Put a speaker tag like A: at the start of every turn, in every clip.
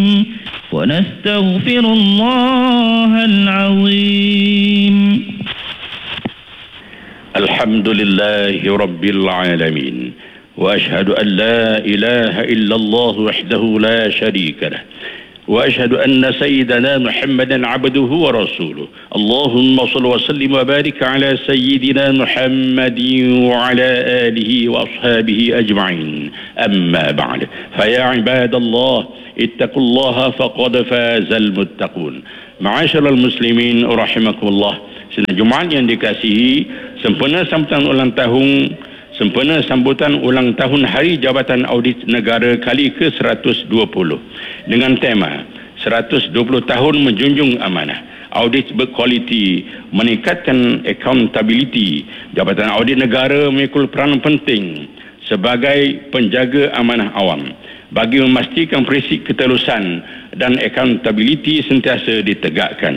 A: ونستغفر الله العظيم.
B: الحمد لله رب العالمين، وأشهد أن لا إله إلا الله وحده لا شريك له، وأشهد أن سيدنا محمدا عبده ورسوله. اللهم صل وسلم وبارك على سيدنا محمد وعلى آله وأصحابه أجمعين. أما بعد، فيا عباد الله اتقوا الله فقد فاز المتقون. معاشر المسلمين rahimakumullah. Sidang Jumaat yang dikasihi, sempena sambutan ulang tahun Hari Jabatan Audit Negara kali ke-120 dengan tema 120 tahun menjunjung amanah. Audit berkualiti, meningkatkan accountability. Jabatan Audit Negara memikul peranan penting sebagai penjaga amanah awam bagi memastikan prinsip ketelusan dan accountability sentiasa ditegakkan.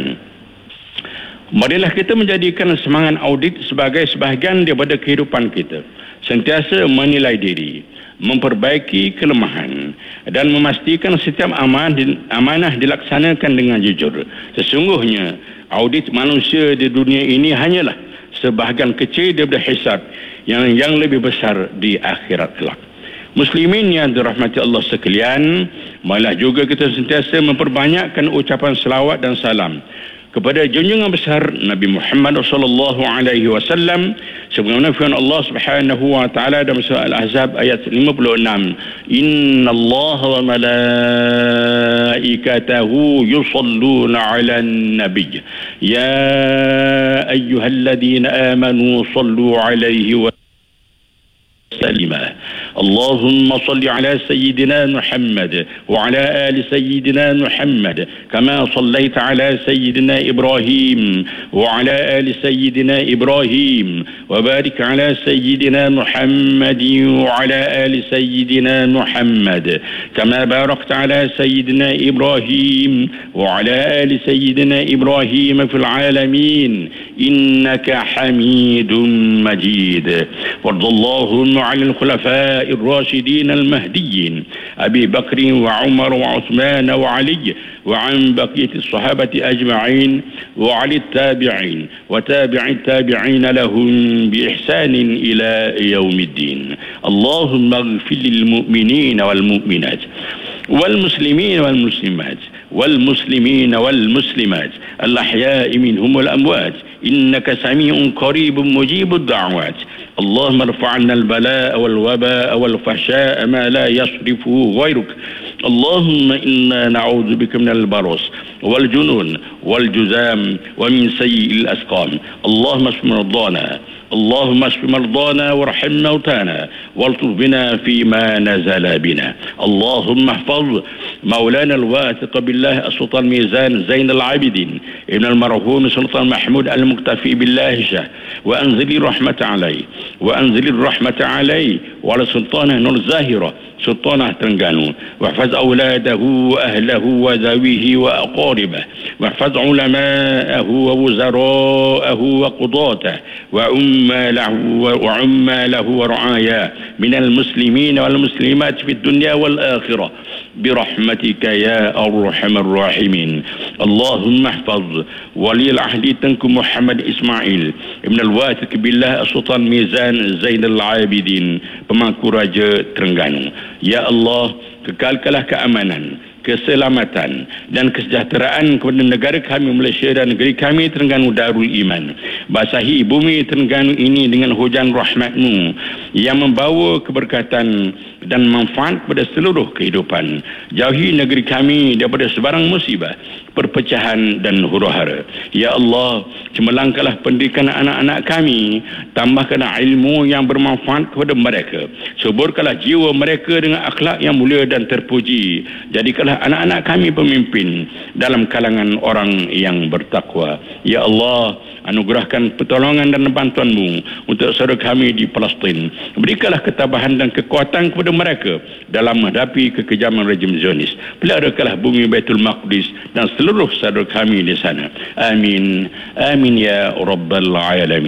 B: Marilah kita menjadikan semangat audit sebagai sebahagian daripada kehidupan kita. Sentiasa menilai diri, memperbaiki kelemahan dan memastikan setiap amanah dilaksanakan dengan jujur. Sesungguhnya audit manusia di dunia ini hanyalah sebahagian kecil daripada hisab yang lebih besar di akhirat kelak. Muslimin yang dirahmati Allah sekalian, marilah juga kita sentiasa memperbanyakkan ucapan selawat dan salam kepada junjungan besar Nabi Muhammad sallallahu alaihi wasallam sebagaimana firman Allah Subhanahu wa taala dalam surah Al-Ahzab ayat 56, innallaha wa malaikatahu yusalluna 'alan nabiy ya ayyuhalladzina amanu sallu 'alaihi wa سليما اللهم صل على سيدنا محمد وعلى آل سيدنا محمد كما صليت على سيدنا إبراهيم وعلى آل سيدنا إبراهيم وبارك على سيدنا محمد وعلى آل سيدنا محمد كما باركت على سيدنا إبراهيم وعلى آل سيدنا إبراهيم في العالمين إنك حميد مجيد. وارض اللهم عن الخلفاء الراشدين المهديين أبي بكر وعمر وعثمان وعلي وعن بقية الصحابة أجمعين وعن التابعين وتابع التابعين لهم بإحسان إلى يوم الدين. اللهم اغفر للمؤمنين والمؤمنات والمسلمين والمسلمات والمسلمين والمسلمات الأحياء منهم والأموات إنك سميع قريب مجيب الدعوات. اللهم ارفع عنا البلاء والوباء والفحشاء ما لا يصرفه غيرك. اللهم إنا نعوذ بك من البرص والجنون والجذام ومن سيء الأسقام. اللهم اشف مرضانا اللهم اشف مرضانا وارحم موتانا والطف بنا فيما نزل بنا. اللهم احفظ مولانا الواثق بالله السلطان ميزان زين العابدين ابن المرحوم سلطان محمود المكتفي بالله شه وأنزل الرحمة عليه وأنزل الرحمة عليه وعلى سلطانه نور الزاهرة سلطانه ترنغانو، واحفظ أولاده وأهله وذويه وأقاربه، واحفظ علماءه ووزراءه وقضاته وعماله ورعاياه من المسلمين والمسلمات في الدنيا والآخرة برحمتك يا أرحم الراحمين. اللهم احفظ ولي العهد تنكم محمد إسماعيل ابن الواثق بالله السلطان ميزان زين العابدين pemangku Raja Terengganu. Ya Allah, kekalkanlah keamanan, keselamatan dan kesejahteraan kepada negara kami Malaysia dan negeri kami Terengganu Darul Iman. Basahi bumi Terengganu ini dengan hujan rahmat-Mu yang membawa keberkatan dan manfaat kepada seluruh kehidupan. Jauhi negeri kami daripada sebarang musibah, perpecahan dan huru-hara. Ya Allah, cemerlangkanlah pendidikan anak-anak kami, tambahkanlah ilmu yang bermanfaat kepada mereka, suburkanlah jiwa mereka dengan akhlak yang mulia dan terpuji. Jadikanlah anak-anak kami pemimpin dalam kalangan orang yang bertakwa. Ya Allah, anugerahkan pertolongan dan bantuan-Mu untuk saudara kami di Palestin. Berikanlah ketabahan dan kekuatan kepada mereka dalam menghadapi kekejaman rejim Zionis. Peliharakanlah bumi Baitul Maqdis dan seluruh saudara kami di sana. Amin. Amin ya Rabbal Alamin.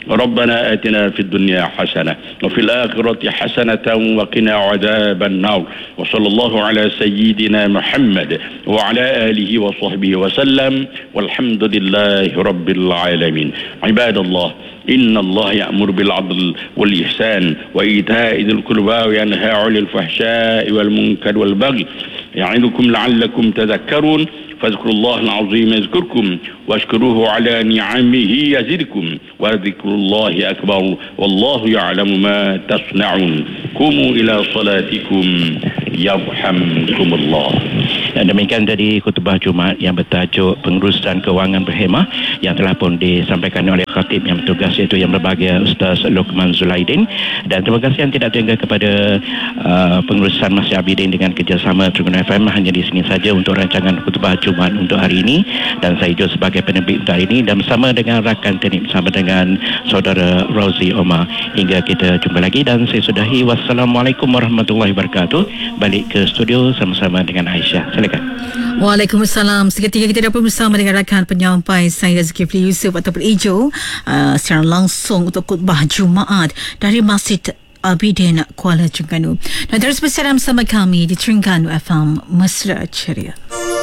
B: ربنا آتنا في الدنيا حسنة وفي الآخرة حسنة وقنا عذاب النار وصلى الله على سيدنا محمد وعلى آله وصحبه وسلم والحمد لله رب العالمين. عباد الله، إن الله يأمر بالعدل والإحسان وإيتاء ذي القربى وينهى عن الفحشاء والمنكر والبغي يعظكم لعلكم تذكرون فاذكروا الله العظيم يذكركم واشكروه على نعمه يزدكم وذكر الله أكبر والله يعلم ما تصنعون. قوموا إلى صلاتكم يرحمكم الله.
C: Dan demikian tadi khutbah Jumaat yang bertajuk pengurusan kewangan berhemah yang telah pun disampaikan oleh khatib yang bertugas, iaitu yang berbahagia Ustaz Luqman Zulaidin. Dan terima kasih yang tidak terhingga kepada pengurusan Masjid Abidin dengan kerjasama Terengganu FM. Hanya di sini saja untuk rancangan khutbah Jumaat untuk hari ini, dan saya Jo sebagai penerbit untuk hari ini, dan bersama dengan rakan teknik bersama dengan saudara Rozi Omar. Hingga kita jumpa lagi, dan saya sudahi. Wassalamualaikum warahmatullahi wabarakatuh. Balik ke studio sama-sama dengan Aisyah. Silakan.
D: Waalaikumsalam. Seketika kita dapat bersama dengan rakan penyampai saya Zulkifli Yusuf ataupun Ijo secara langsung untuk khutbah Jumaat dari Masjid Abidin Kuala Terengganu. Dan terus bersama kami di Terengganu FM Mesra Ceria.